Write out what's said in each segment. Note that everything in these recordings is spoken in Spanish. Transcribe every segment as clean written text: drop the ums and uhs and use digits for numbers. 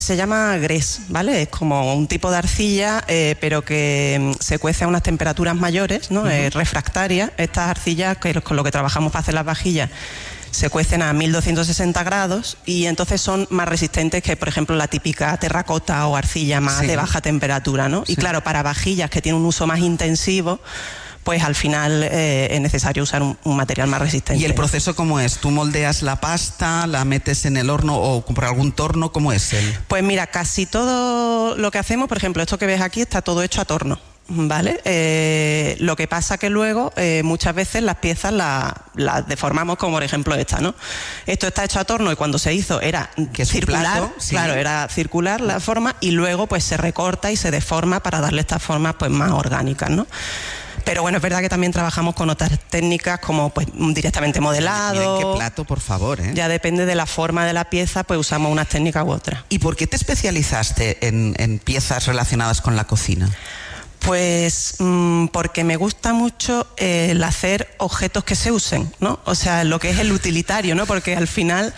Se llama grés, ¿vale? Es como un tipo de arcilla, pero que se cuece a unas temperaturas mayores, ¿no? Refractarias. Estas arcillas, que con lo que trabajamos para hacer las vajillas, se cuecen a 1260 grados y entonces son más resistentes que, por ejemplo, la típica terracota o arcilla más de baja temperatura, ¿no? Y claro, para vajillas que tienen un uso más intensivo, pues al final es necesario usar un material más resistente. ¿Y el proceso cómo es? ¿Tú moldeas la pasta, la metes en el horno o por algún torno? ¿Cómo es él? Pues mira, casi todo lo que hacemos, por ejemplo, esto que ves aquí está todo hecho a torno, ¿vale? Lo que pasa que luego muchas veces las piezas las deformamos, como por ejemplo esta, ¿no? Esto está hecho a torno y cuando se hizo era circular, claro, era circular la forma y luego pues se recorta y se deforma para darle estas formas pues más orgánicas, ¿no? Pero bueno, es verdad que también trabajamos con otras técnicas como pues directamente modelado. Miren qué plato, por favor, ¿eh? Ya depende de la forma de la pieza, pues usamos unas técnicas u otras. ¿Y por qué te especializaste en piezas relacionadas con la cocina? Pues porque me gusta mucho el hacer objetos que se usen, ¿no? O sea, lo que es el utilitario, ¿no? Porque al final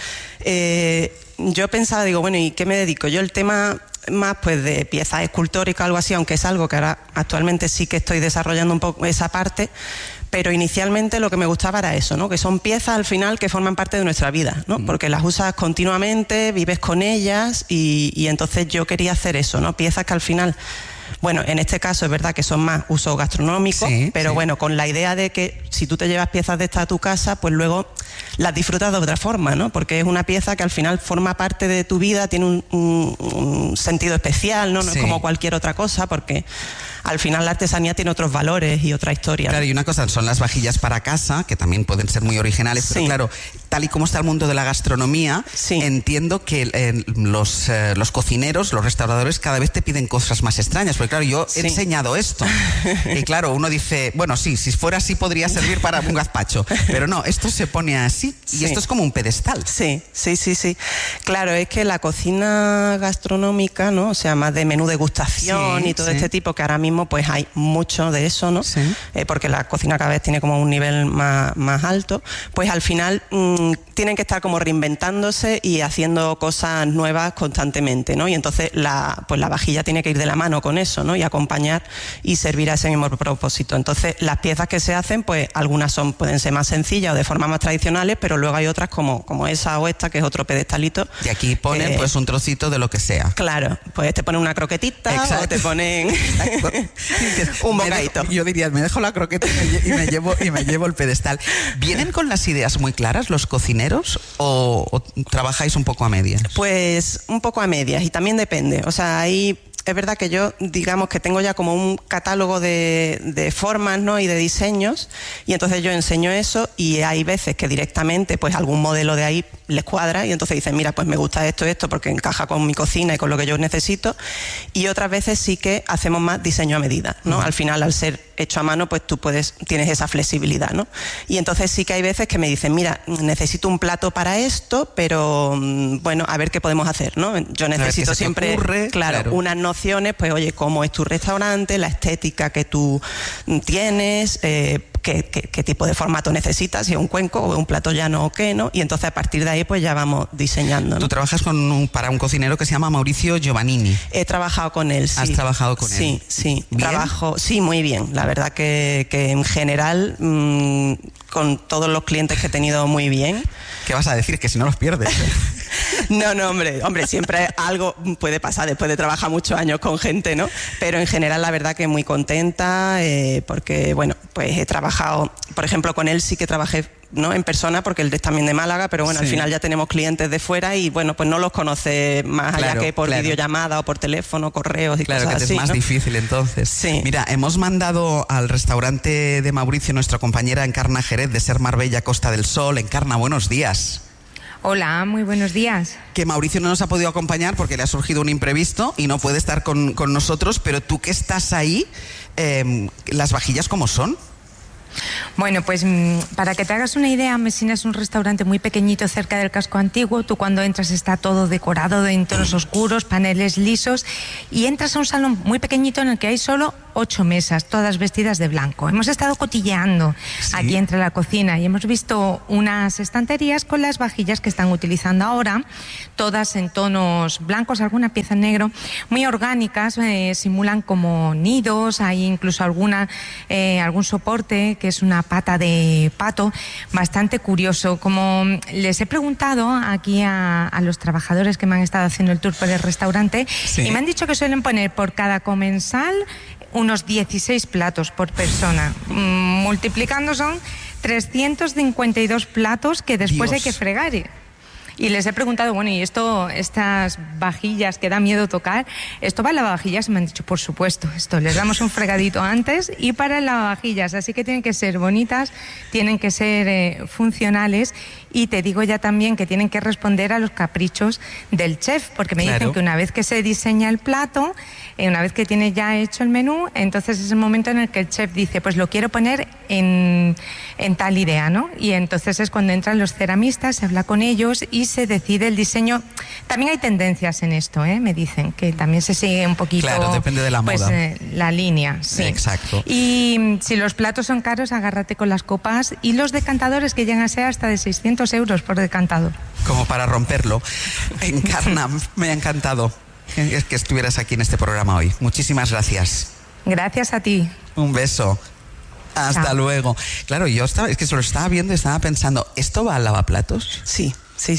yo pensaba, digo, bueno, ¿y qué me dedico? Yo el tema más pues de piezas escultóricas, algo así, aunque es algo que ahora actualmente sí que estoy desarrollando un poco esa parte, pero inicialmente lo que me gustaba era eso, ¿no? Que son piezas al final que forman parte de nuestra vida, ¿no? Porque las usas continuamente, vives con ellas y entonces yo quería hacer eso, ¿no? Piezas que al final, bueno, en este caso es verdad que son más uso gastronómico, pero bueno, con la idea de que si tú te llevas piezas de estas a tu casa, pues luego las disfrutas de otra forma, ¿no? Porque es una pieza que al final forma parte de tu vida, tiene un sentido especial, ¿no? No es como cualquier otra cosa, porque al final la artesanía tiene otros valores y otra historia. Claro, y una cosa son las vajillas para casa, que también pueden ser muy originales, pero claro, tal y como está el mundo de la gastronomía, entiendo que los cocineros, los restauradores cada vez te piden cosas más extrañas, porque claro, yo he enseñado esto y claro, uno dice, bueno, sí, si fuera así podría servir para un gazpacho, pero no, esto se pone así y esto es como un pedestal. Sí. Claro, es que la cocina gastronómica, ¿no? O sea, más de menú degustación y todo este tipo, que ahora mismo pues hay mucho de eso, ¿no? Porque la cocina cada vez tiene como un nivel más alto, pues al final tienen que estar como reinventándose y haciendo cosas nuevas constantemente, ¿no? Y entonces la vajilla tiene que ir de la mano con eso, ¿no? Y acompañar y servir a ese mismo propósito. Entonces las piezas que se hacen, pues algunas pueden ser más sencillas o de formas más tradicionales, pero luego hay otras como esa o esta, que es otro pedestalito. Y aquí ponen pues un trocito de lo que sea. Claro, pues te ponen una croquetita o te ponen un bocadito. Yo diría, me dejo la croqueta y me llevo el pedestal. ¿Vienen con las ideas muy claras los cocineros o trabajáis un poco a medias? Pues un poco a medias y también depende. O sea, hay... Es verdad que yo, digamos que tengo ya como un catálogo de formas, ¿no? Y de diseños, y entonces yo enseño eso y hay veces que directamente pues algún modelo de ahí les cuadra y entonces dicen, mira, pues me gusta esto porque encaja con mi cocina y con lo que yo necesito, y otras veces sí que hacemos más diseño a medida, ¿no? Al final, al ser hecho a mano, pues tú tienes esa flexibilidad, ¿no? Y entonces sí que hay veces que me dicen, mira, necesito un plato para esto, pero bueno, a ver qué podemos hacer, ¿no? Yo necesito siempre, claro, unas nociones, pues oye, cómo es tu restaurante, la estética que tú tienes, qué tipo de formato necesitas, si es un cuenco o un plato llano o qué, ¿no? Y entonces a partir de ahí pues ya vamos diseñando, ¿no? Tú trabajas para un cocinero que se llama Mauricio Giovannini. He trabajado con él, sí. ¿Has trabajado con él? Sí. ¿Bien? Sí, muy bien. La verdad que en general, con todos los clientes que he tenido, muy bien. ¿Qué vas a decir? Que si no los pierdes. No, hombre, siempre algo puede pasar después de trabajar muchos años con gente, ¿no? Pero en general la verdad que muy contenta, porque bueno, pues he trabajado, por ejemplo, con él sí que trabajé, ¿no? En persona, porque él es también de Málaga, pero bueno, al final ya tenemos clientes de fuera y bueno, pues no los conoce más allá que por videollamada o por teléfono, correos y cosas así. Claro, que es más difícil entonces. Sí. Mira, hemos mandado al restaurante de Mauricio nuestra compañera Encarna Jerez de Ser Marbella Costa del Sol. Encarna, buenos días. Hola, muy buenos días. Que Mauricio no nos ha podido acompañar porque le ha surgido un imprevisto y no puede estar con nosotros, pero tú que estás ahí, ¿las vajillas cómo son? Bueno, pues para que te hagas una idea, Mesina es un restaurante muy pequeñito cerca del casco antiguo. Tú cuando entras está todo decorado en tonos oscuros, paneles lisos, y entras a un salón muy pequeñito en el que hay solo 8 mesas, todas vestidas de blanco. Hemos estado cotilleando aquí entre la cocina y hemos visto unas estanterías con las vajillas que están utilizando ahora, todas en tonos blancos, alguna pieza en negro, muy orgánicas, simulan como nidos, hay incluso algún soporte que es una pata de pato, bastante curioso. Como les he preguntado aquí a los trabajadores que me han estado haciendo el tour por el restaurante, y me han dicho que suelen poner por cada comensal unos 16 platos por persona. Multiplicando son 352 platos que después hay que fregar. Y les he preguntado, bueno, ¿y estas vajillas que da miedo tocar, esto va en lavavajillas? Y me han dicho, por supuesto, esto les damos un fregadito antes y para el lavavajillas, así que tienen que ser bonitas, tienen que ser funcionales, y te digo ya también que tienen que responder a los caprichos del chef, porque me dicen que una vez que se diseña el plato, una vez que tiene ya hecho el menú, entonces es el momento en el que el chef dice, pues lo quiero poner en tal idea, ¿no? Y entonces es cuando entran los ceramistas, se habla con ellos y se decide el diseño. También hay tendencias en esto, me dicen, que también se sigue un poquito... Claro, depende de la moda. La línea, sí. Exacto. Y si los platos son caros, agárrate con las copas y los decantadores, que llegan a ser hasta de 600 euros por decantador. Como para romperlo. Encarna, me ha encantado que estuvieras aquí en este programa hoy. Muchísimas gracias. Gracias a ti. Un beso. Hasta luego. Claro, yo es que se lo estaba viendo y estaba pensando, ¿esto va al lavaplatos? Sí.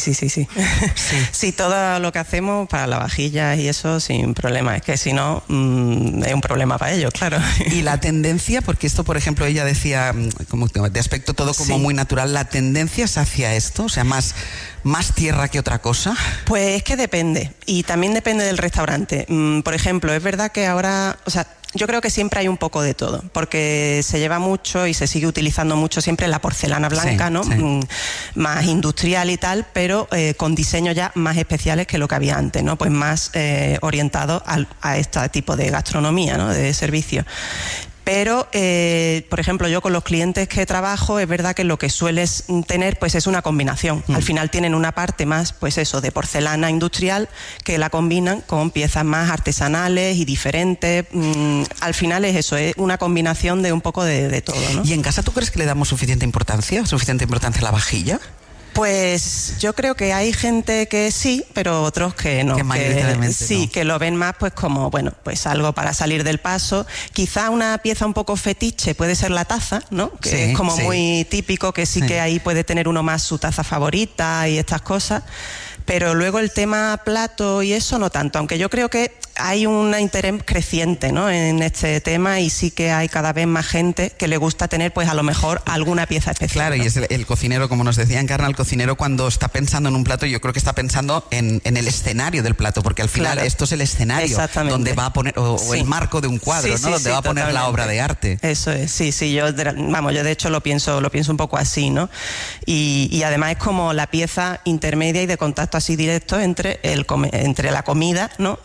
Sí, todo lo que hacemos para lavavajillas y eso sin problema. Es que si no, es un problema para ellos, claro. Y la tendencia, porque esto, por ejemplo, ella decía, como de aspecto todo como muy natural, ¿la tendencia es hacia esto? O sea, más tierra que otra cosa. Pues es que depende. Y también depende del restaurante. Por ejemplo, es verdad que ahora, yo creo que siempre hay un poco de todo, porque se lleva mucho y se sigue utilizando mucho siempre la porcelana blanca, ¿no? Más industrial y tal, pero con diseños ya más especiales que lo que había antes, ¿no? Pues más orientados a este tipo de gastronomía, ¿no? De servicio. Pero, por ejemplo, yo con los clientes que trabajo, es verdad que lo que sueles tener pues es una combinación. Al final tienen una parte más, pues eso, de porcelana industrial, que la combinan con piezas más artesanales y diferentes. Al final es eso, es una combinación de un poco de todo, ¿no? ¿Y en casa tú crees que le damos suficiente importancia a la vajilla? Pues yo creo que hay gente que sí, pero otros que no. Que lo ven más pues como, bueno, pues algo para salir del paso. Quizá una pieza un poco fetiche puede ser la taza, ¿no? Que es como muy típico, que sí que ahí puede tener uno más su taza favorita y estas cosas. Pero luego el tema plato y eso no tanto, aunque yo creo que hay un interés creciente, ¿no? En este tema, y sí que hay cada vez más gente que le gusta tener pues a lo mejor alguna pieza especial. Claro, ¿no? Y es el cocinero, como nos decía Encarna, el cocinero cuando está pensando en un plato, yo creo que está pensando en el escenario del plato, porque al final esto es el escenario donde va a poner, o el marco de un cuadro, ¿no? Donde va a poner la obra de arte. Eso es, yo de hecho lo pienso un poco así, ¿no? Y además es como la pieza intermedia y de contacto así directo entre la comida, ¿no?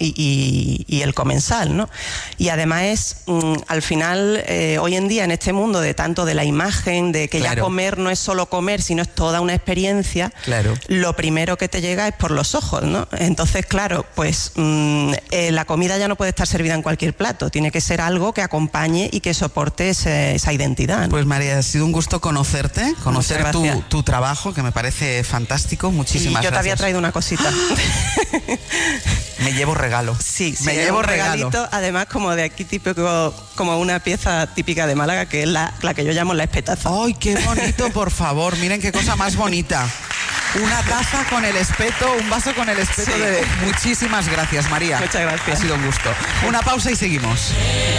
Y el comensal, ¿no? Y además es, al final, hoy en día en este mundo de tanto de la imagen, de que ya comer no es solo comer, sino es toda una experiencia, lo primero que te llega es por los ojos, ¿no? Entonces, claro, pues la comida ya no puede estar servida en cualquier plato, tiene que ser algo que acompañe y que soporte esa identidad, ¿no? Pues María, ha sido un gusto conocerte, conocer tu trabajo, que me parece fantástico. Muchísimas gracias. Yo te había traído una cosita. Me llevo regalo. Sí, me llevo regalito, además como de aquí típico, como una pieza típica de Málaga, que es la que yo llamo la espetaza. ¡Ay, qué bonito, por favor! Miren qué cosa más bonita. Una taza con el espeto, un vaso con el espeto. Muchísimas gracias, María. Muchas gracias. Ha sido un gusto. Una pausa y seguimos.